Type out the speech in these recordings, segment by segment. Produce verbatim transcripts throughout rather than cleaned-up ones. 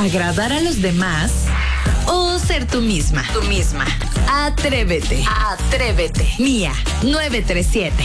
¿Agradar a los demás o ser tú misma? Tú misma. Atrévete. Atrévete. Mía nueve tres siete.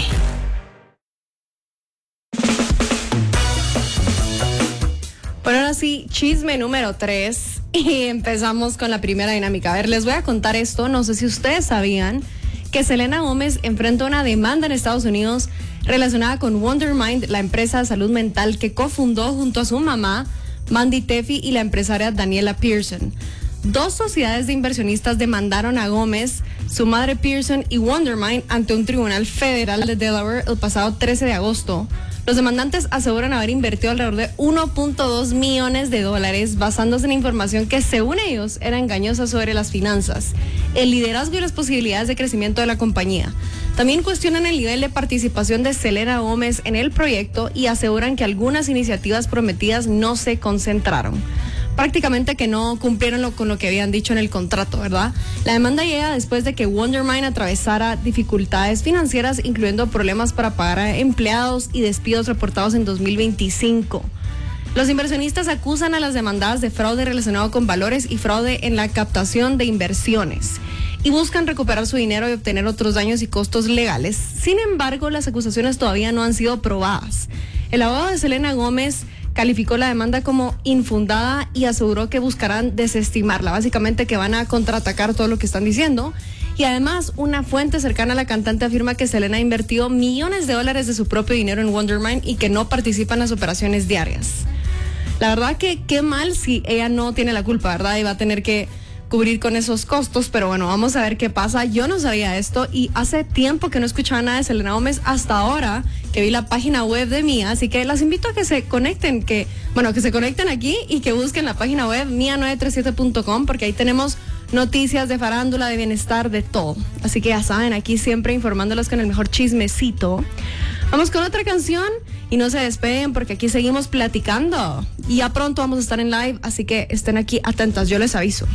Bueno, ahora sí, chisme número tres. Y empezamos con la primera dinámica. A ver, les voy a contar esto. No sé si ustedes sabían que Selena Gómez enfrenta una demanda en Estados Unidos relacionada con Wondermind, la empresa de salud mental que cofundó junto a su mamá, Mandy Tefi, y la empresaria Daniela Pearson. Dos sociedades de inversionistas demandaron a Gómez, su madre Pearson y Wondermind ante un tribunal federal de Delaware el pasado trece de agosto. Los demandantes aseguran haber invertido alrededor de uno punto dos millones de dólares basándose en información que, según ellos, era engañosa sobre las finanzas, el liderazgo y las posibilidades de crecimiento de la compañía. También cuestionan el nivel de participación de Selena Gómez en el proyecto y aseguran que algunas iniciativas prometidas no se concentraron. Prácticamente que no cumplieron lo, con lo que habían dicho en el contrato, ¿verdad? La demanda llega después de que Wondermind atravesara dificultades financieras, incluyendo problemas para pagar a empleados y despidos reportados en dos mil veinticinco. Los inversionistas acusan a las demandadas de fraude relacionado con valores y fraude en la captación de inversiones y buscan recuperar su dinero y obtener otros daños y costos legales. Sin embargo, las acusaciones todavía no han sido probadas. El abogado de Selena Gómez calificó la demanda como infundada y aseguró que buscarán desestimarla, básicamente que van a contraatacar todo lo que están diciendo. Y además, una fuente cercana a la cantante afirma que Selena ha invertido millones de dólares de su propio dinero en Wondermind y que no participa en las operaciones diarias. La verdad que qué mal si ella no tiene la culpa, ¿verdad? Y va a tener que cubrir con esos costos, pero bueno, vamos a ver qué pasa. Yo no sabía esto y hace tiempo que no escuchaba nada de Selena Gómez, hasta ahora que vi la página web de Mía, así que las invito a que se conecten, que bueno, que se conecten aquí y que busquen la página web mía nueve tres siete punto com, porque ahí tenemos noticias de farándula, de bienestar, de todo. Así que ya saben, aquí siempre informándolos con el mejor chismecito. Vamos con otra canción y no se despeguen porque aquí seguimos platicando y ya pronto vamos a estar en live, así que estén aquí atentas, yo les aviso.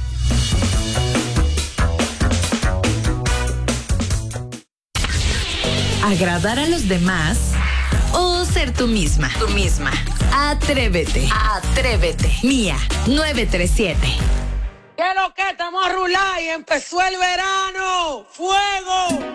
¿Agradar a los demás o ser tú misma? Tú misma. Atrévete. Atrévete. Mía nueve tres siete. ¿Qué lo que? Estamos a rular y empezó el verano. ¡Fuego!